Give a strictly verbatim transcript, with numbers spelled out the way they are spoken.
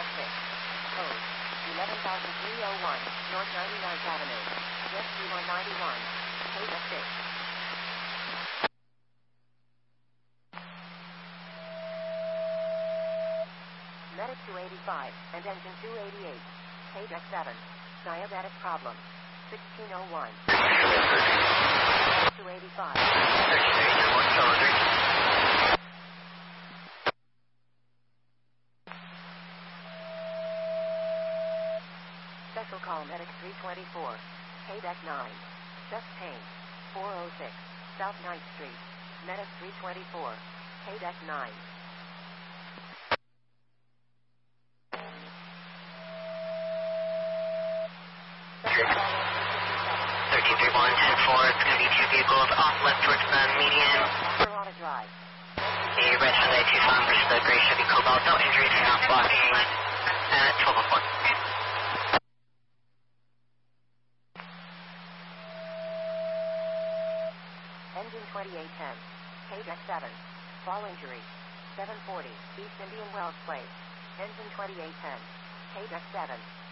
F six. Code eleven thousand three oh one, North ninety-ninth Avenue. Jet three one ninety-one. Code F six. Medic two eighty-five and engine two eighty-eight. Page X seven. Diabetic problem. sixteen oh one. two eighty-five. Special call Medic three twenty-four. Page X nine. Chest pain. four oh six. South ninth Street. Medic three twenty-four. Page X nine. thirteen three one, ten four, it's going to be two vehicles off left towards the median. Auto Drive. A red Hyundai Tucson versus the gray Chevy Cobalt, no injuries, you're not blocking at twelve oh four. Engine twenty-eight ten. Page X seven. Fall injury. seven forty. East Indian Wells Place. Engine twenty-eight ten. Page X seven.